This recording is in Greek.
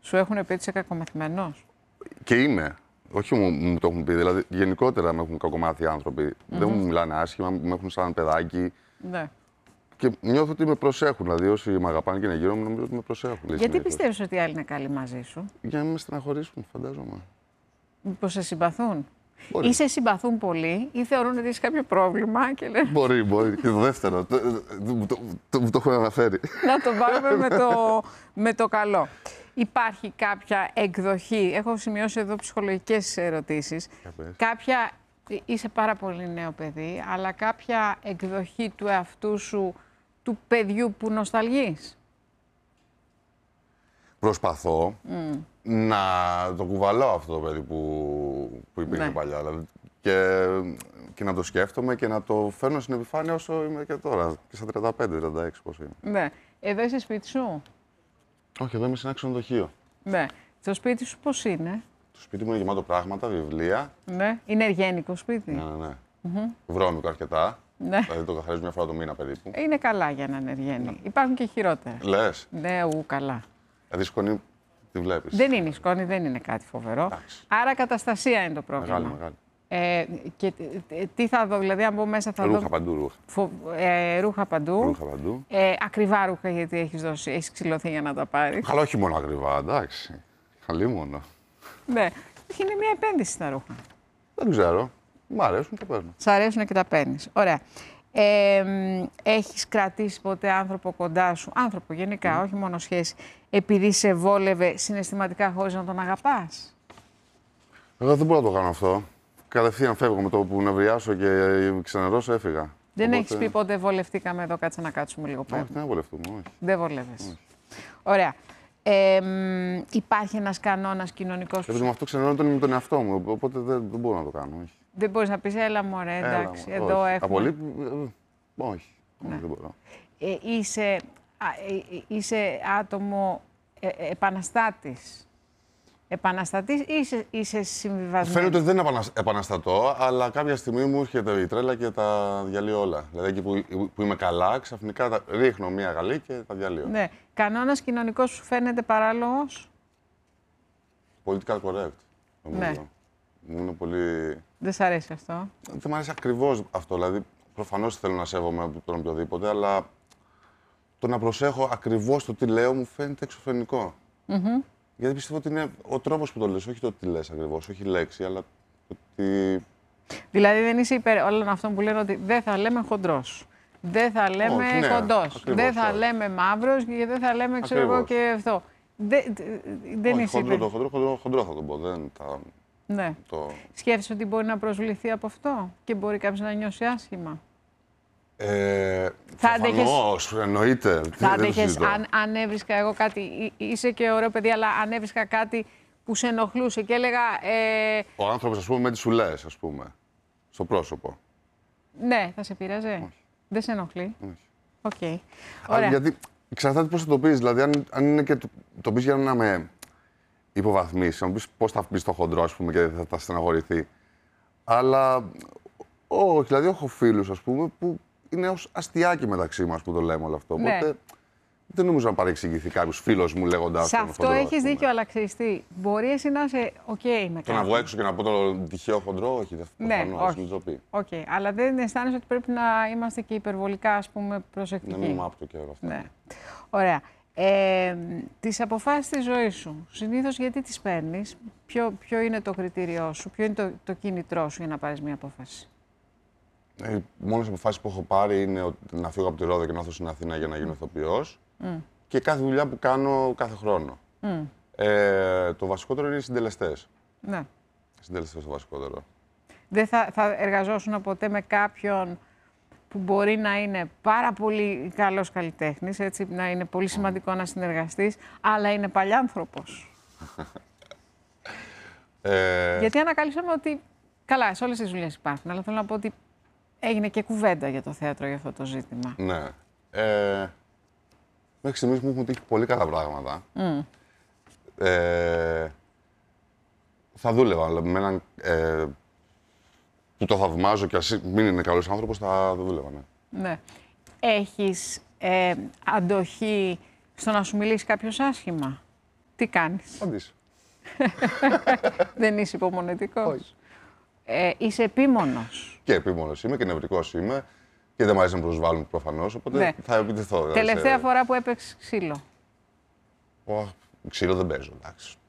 Σου έχουν πει ότι είσαι κακομαθημένος? Και είμαι. Όχι μου το έχουν πει. Δηλαδή, γενικότερα με έχουν κακομάθει οι άνθρωποι. Δεν μου μιλάνε άσχημα, με έχουν σαν παιδάκι. Ναι. Και νιώθω ότι με προσέχουν. Δηλαδή, όσοι με αγαπάνε και είναι γύρω μου, νομίζω ότι με προσέχουν. Γιατί πιστεύεις ότι οι άλλοι είναι καλοί μαζί σου? Για να μην με στεναχωρήσουν, φαντάζομαι. Μήπως σε συμπαθούν? Μπορεί. Ή σε συμπαθούν πολύ, ή θεωρούν ότι έχει κάποιο πρόβλημα και λένε. Μπορεί. Και το δεύτερο. Μου το έχουν αναφέρει. Να το πάρουμε με το καλό. Υπάρχει κάποια εκδοχή, έχω σημειώσει εδώ ψυχολογικές ερωτήσεις, κάποια, είσαι πάρα πολύ νέο παιδί, αλλά κάποια εκδοχή του εαυτού σου, του παιδιού που νοσταλγείς? Προσπαθώ να το κουβαλάω αυτό το παιδί που υπήρχε παλιά. Δηλαδή, και να το σκέφτομαι και να το φέρνω στην επιφάνεια όσο είμαι και τώρα. Και στα 35-36 πώς είμαι. Ναι. Εδώ είσαι σπίτι σου? Όχι, εδώ είμαι σε ένα ξενοδοχείο. Ναι. Το σπίτι σου πώς είναι? Το σπίτι μου είναι γεμάτο πράγματα, βιβλία. Ναι. Είναι εργένικο σπίτι? Ναι. Βρώμικο αρκετά. Ναι. Δηλαδή το καθαρίζω μια φορά το μήνα περίπου. Είναι καλά για να είναι εργένη. Υπάρχουν και χειρότερα. Λες. Ναι, καλά. Δηλαδή σκόνη τη βλέπεις. Δεν είναι η σκόνη, δεν είναι κάτι φοβερό. Εντάξει. Άρα καταστασία είναι το πρόβλημα. Μεγάλη. Και τι θα δω, δηλαδή αν μπω μέσα θα ρούχα δω... Παντού. Ρούχα παντού. Ρούχα παντού. Ακριβά ρούχα, γιατί έχεις ξυλωθεί για να τα πάρεις. Αλλά όχι μόνο ακριβά, εντάξει. Καλή μόνο. Ναι. Είναι μια επένδυση στα ρούχα. Δεν ξέρω. Μ' αρέσουν και παίρνω. Σ' αρέσουν και τα παίρνεις. Ωραία. Έχεις κρατήσει ποτέ άνθρωπο κοντά σου, άνθρωπο γενικά, όχι μόνο σχέση, επειδή σε βόλευε συναισθηματικά χωρίς να τον αγαπάς? Εγώ δεν μπορώ να το κάνω αυτό. Κατευθείαν φεύγω με το που νευριάσω και ξενερώσω, έφυγα. Δεν έχεις πει πότε βολευτήκαμε εδώ, κάτσε να κάτσουμε λίγο πέρα? Όχι, δεν βολευτούμε, όχι. Δεν βολεύεσαι. Ωραία. Υπάρχει ένας κανόνας κοινωνικός. Επειδή με αυτό ξενερώνω τον εαυτό μου, οπότε δεν μπορώ να το κάνω. Όχι. Δεν μπορείς να πεις, έλα μωρέ, εντάξει, εδώ έχουμε. Όχι, δεν μπορώ. Είσαι άτομο επαναστάτης. Επαναστατής ή είσαι συμβιβασμένος? Φαίνεται ότι δεν επαναστατώ, αλλά κάποια στιγμή μου έρχεται η τρέλα και τα διαλύω όλα. Δηλαδή εκεί που είμαι καλά, ξαφνικά ρίχνω μία γαλή και τα διαλύω. Ναι. Κανόνας κοινωνικός σου φαίνεται παράλογος? Political correct. Ναι. Μου είναι πολύ... Δεν σ' αρέσει αυτό? Δεν μου αρέσει ακριβώς αυτό. Δηλαδή, προφανώς θέλω να σέβομαι από τον οποιοδήποτε, αλλά το να προσέχω ακριβώς το τι λέω μου φαίνεται εξωφρενικό. Γιατί πιστεύω ότι είναι ο τρόπος που το λες, όχι το τι λες ακριβώς, όχι η λέξη, αλλά το τι... Δηλαδή δεν είσαι υπέρ όλων αυτών που λένε ότι δεν θα λέμε χοντρός, δεν θα λέμε κοντός, δεν θα λέμε μαύρος και δεν θα λέμε ξέρω εγώ και αυτό. Δεν είσαι υπέρ. Χοντρό θα το πω, δεν θα... Ναι. Σκέφτεσαι ότι μπορεί να προσβληθεί από αυτό και μπορεί κάποιος να νιώσει άσχημα? Προφανώς, εννοείται. Θα άντεχες αν έβρισκα εγώ κάτι, είσαι και ωραίο παιδί, αλλά αν έβρισκα κάτι που σε ενοχλούσε και έλεγα... Ο άνθρωπος, ας πούμε, με τις σου λες, ας πούμε, στο πρόσωπο. Ναι, θα σε πείραζε? Όχι. Δεν σε ενοχλεί? Όχι. Οκ. Ωραία. Γιατί εξαρτάται πώς θα το πεις, δηλαδή αν είναι και το πεις για να με υποβαθμίσεις, να μου πεις πώς θα πεις το χοντρό, ας πούμε, και θα στεναχωρηθεί. Αλλά όχι, δηλαδή έχω φίλους, ας πούμε, που είναι ως αστιάκι μεταξύ μας που το λέμε όλο αυτό. Ναι. Οπότε δεν νομίζω να παρεξηγηθεί κάποιος φίλος μου λέγοντας. Σε αυτό έχεις δίκιο, αλλά ξέρεις τι, μπορεί εσύ να είσαι οκ με κάτι. Το να βγω έξω και να πω το τυχαίο χοντρό, όχι, ναι, όχι. Οκ, αλλά δεν αισθάνεσαι ότι πρέπει να είμαστε και υπερβολικά, ας πούμε, προσεκτικοί? Ναι, μην άπτω και αυτό. Ναι. Ωραία. Τις αποφάσεις της ζωής σου, συνήθως γιατί τις παίρνεις, ποιο είναι το κριτήριό σου, ποιο είναι το κίνητρό σου για να πάρεις μια απόφαση? Οι μόνες αποφάσεις που έχω πάρει είναι να φύγω από τη Ρόδο και να έρθω στην Αθήνα για να γίνω ηθοποιός και κάθε δουλειά που κάνω κάθε χρόνο. Το βασικότερο είναι οι συντελεστές. Ναι. Οι συντελεστές το βασικότερο. Δεν θα εργαζόσουν ποτέ με κάποιον που μπορεί να είναι πάρα πολύ καλός καλλιτέχνης, έτσι, να είναι πολύ σημαντικό να συνεργαστείς, αλλά είναι παλιάνθρωπος? Γιατί ανακαλύψαμε ότι, καλά, σε όλες τις δουλειές υπάρχουν, αλλά θέλω να πω ότι έγινε και κουβέντα για το θέατρο για αυτό το ζήτημα. Ναι. Μέχρι στιγμής μου έχουν τύχει πολύ καλά πράγματα. Θα δούλευα, αλλά με έναν που το θαυμάζω και ας μην είναι καλός άνθρωπος, θα δούλευα, ναι. Ναι. Έχεις αντοχή στο να σου μιλήσει κάποιος άσχημα? Τι κάνεις? Αντίστοιχα. Δεν είσαι υπομονετικός? Όχι. Είσαι επίμονος? Και επίμονος είμαι και νευρικός είμαι και δεν μου αρέσει να προσβάλλουν προφανώς, οπότε Ναι. θα επιτεθώ. Τελευταία φορά που έπαιξες ξύλο? Ξύλο δεν παίζω, εντάξει.